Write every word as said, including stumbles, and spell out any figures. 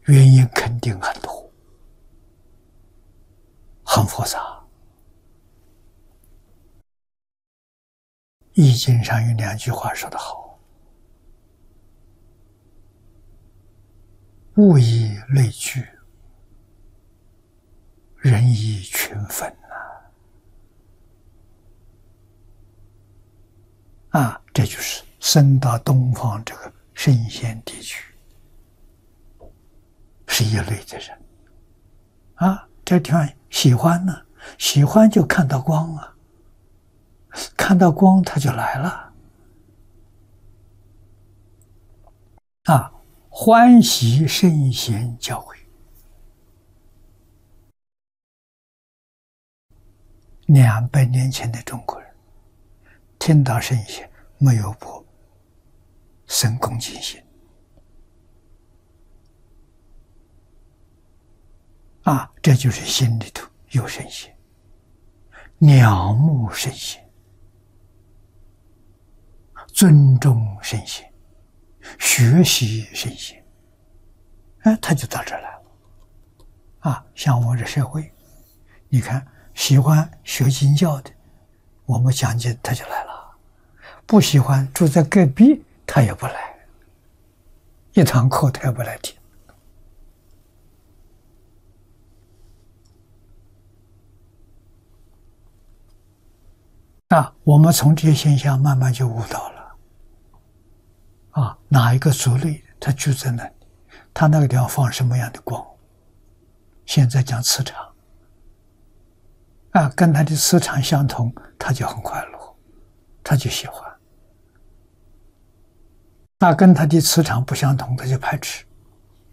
原因肯定很多，很复杂。易经上有两句话说得好：物以类聚，人以群分啊！啊，这就是生到东方这个圣贤地区是一类的人啊。这地方喜欢呢，喜欢就看到光啊，看到光他就来了啊！欢喜圣贤教诲，两百年前的中国人听到圣贤没有不生恭敬心啊！这就是心里头有圣贤，仰慕圣贤，尊重圣贤，学习圣贤，哎，他就到这儿来了啊！像我们这社会，你看喜欢学经教的，我们讲经他就来了；不喜欢住在隔壁，他也不来，一堂课他也不来听。啊，我们从这些现象慢慢就悟到了啊，哪一个族类它就在那里，它那个地方放什么样的光。现在讲磁场啊，跟它的磁场相同，他就很快乐，他就喜欢；那跟它的磁场不相同，他就排斥。